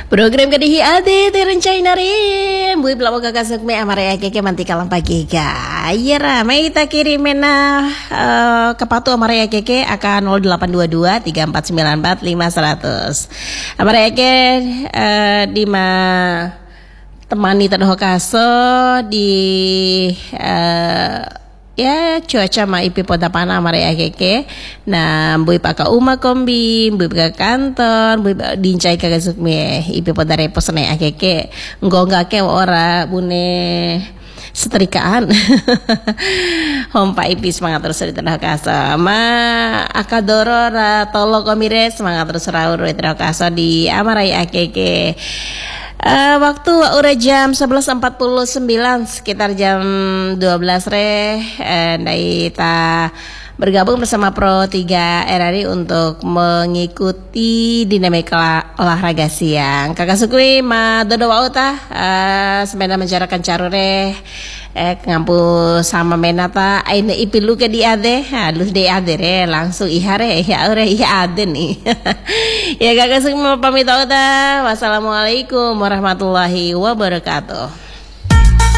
Program kadihi ade terencai narim bui pelawak kakak sukme amare keke manti kalang pagi ga. Iya mai kita kirimena kepatu amare keke akan 0822 3494 5100. Amare keke di ma temani tadoh kaso di ya cuaca ma ipi poda pana mare akeke na bui paka uma kombi bui paka kantor bui dincai kaga sukme ipi poda repos na akeke nggonga ke ora bune setrikaan hompa ipi semangat terus di tanah kasa ma akadoro ra tolo komire semangat terus raur di tanah kasa di amarai akeke. Waktu udah jam 11.49 sekitar jam 12 dari ta bergabung bersama Pro 3 RRI untuk mengikuti dinamika olahraga siang. Kakak Sukri ma dodo wauta semena mencarakan carure ngampu sama menata aina ipilu ke di ade halus de ade re langsung ihare ya ore iya ade nih. Ya kakak Sukri mau pamit wauta. Wassalamualaikum warahmatullahi wabarakatuh.